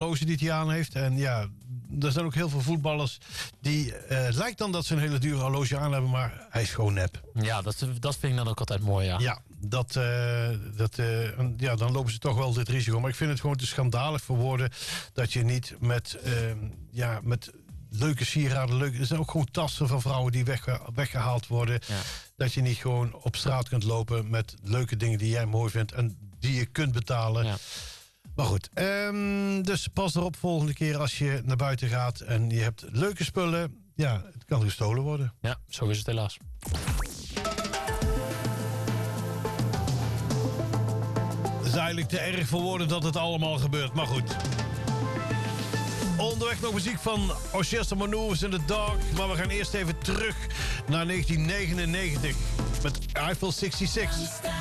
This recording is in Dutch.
horloge die hij aan heeft. En ja, er zijn ook heel veel voetballers die lijkt dan dat ze een hele dure horloge aan hebben, maar hij is gewoon nep. Ja, dat vind ik dan ook altijd mooi, ja. Ja, dan lopen ze toch wel dit risico. Maar ik vind het gewoon te schandalig voor woorden dat je niet met leuke sieraden, er zijn ook gewoon tassen van vrouwen die weggehaald worden. Ja. Dat je niet gewoon op straat kunt lopen met leuke dingen die jij mooi vindt en die je kunt betalen. Ja. Maar goed, dus pas erop volgende keer als je naar buiten gaat en je hebt leuke spullen. Ja, het kan gestolen worden. Ja, zo is het helaas. Het is eigenlijk te erg voor woorden dat het allemaal gebeurt, maar goed. Onderweg nog muziek van Orchestra Manoeuvres in the Dark. Maar we gaan eerst even terug naar 1999 met Eiffel 66.